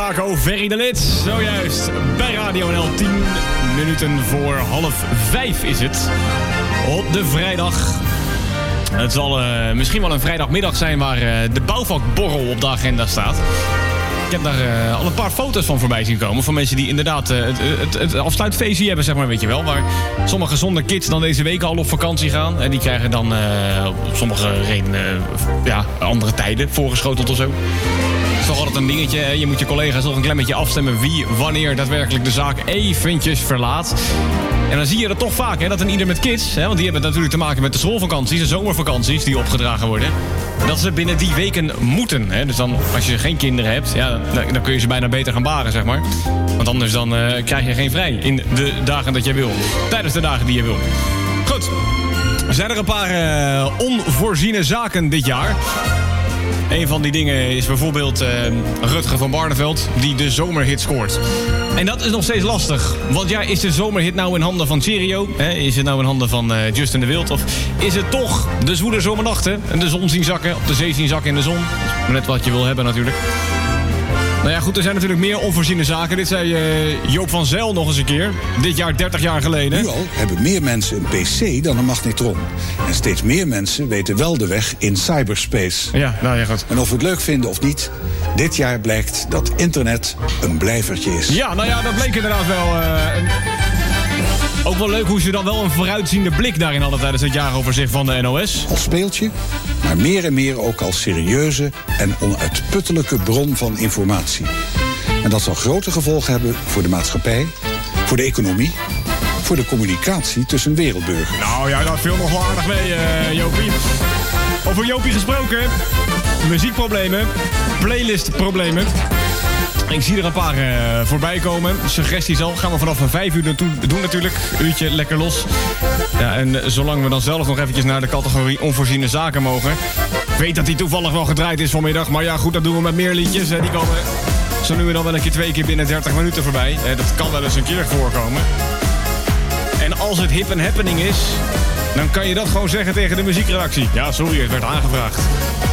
Marco Ferry de Lid. Zojuist bij Radio NL 10 minuten voor 4:30 is het. Op de vrijdag. Het zal misschien wel een vrijdagmiddag zijn waar de bouwvakborrel op de agenda staat. Ik heb daar al een paar foto's van voorbij zien komen. Van mensen die inderdaad het afsluitfeestje hebben, zeg maar, weet je wel. Waar sommige zonder kids dan deze week al op vakantie gaan. En die krijgen dan op sommige redenen andere tijden voorgeschoteld of zo. Dat is toch altijd een dingetje. Je moet je collega's nog een klein beetje afstemmen wie wanneer daadwerkelijk de zaak eventjes verlaat. En dan zie je dat toch vaak, hè, dat een ieder met kids, hè, want die hebben natuurlijk te maken met de schoolvakanties, de zomervakanties die opgedragen worden, dat ze binnen die weken moeten. Hè. Dus dan, als je geen kinderen hebt, dan kun je ze bijna beter gaan baren, zeg maar. Want anders dan krijg je geen vrij in de dagen dat je wil. Tijdens de dagen die je wil. Goed. Zijn er een paar onvoorziene zaken dit jaar? Een van die dingen is bijvoorbeeld Rutger van Barneveld, die de zomerhit scoort. En dat is nog steeds lastig. Want ja, is de zomerhit nou in handen van Serio? Is het nou in handen van Justin de Wild? Of is het toch de zwoele zomernachten en de zon zien zakken, op de zee zien zakken in de zon? Net wat je wil hebben natuurlijk. Nou ja, goed, er zijn natuurlijk meer onvoorziene zaken. Dit zei Joop van Zijl nog eens een keer. Dit jaar, 30 jaar geleden. Nu al hebben meer mensen een PC dan een magnetron. En steeds meer mensen weten wel de weg in cyberspace. Ja, nou ja, goed. En of we het leuk vinden of niet, dit jaar blijkt dat internet een blijvertje is. Ja, nou ja, dat bleek inderdaad wel. Ook wel leuk hoe ze dan wel een vooruitziende blik daarin hadden tijdens het jaaroverzicht van de NOS. Als speeltje, maar meer en meer ook als serieuze en onuitputtelijke bron van informatie. En dat zal grote gevolgen hebben voor de maatschappij, voor de economie, voor de communicatie tussen wereldburgers. Nou ja, dat viel nog wel aardig mee, Jopie. Over Jopie gesproken. Muziekproblemen, playlistproblemen. Ik zie er een paar voorbij komen. Suggesties al. Gaan we vanaf 5 uur doen natuurlijk. Uurtje lekker los. Ja, en zolang we dan zelf nog eventjes naar de categorie onvoorziene zaken mogen. Ik weet dat die toevallig wel gedraaid is vanmiddag. Maar ja, goed, dat doen we met meer liedjes. Die komen zo nu en dan wel een keer 2 keer binnen 30 minuten voorbij. Dat kan wel eens een keer voorkomen. En als het hip en happening is, dan kan je dat gewoon zeggen tegen de muziekredactie. Ja, sorry, het werd aangevraagd.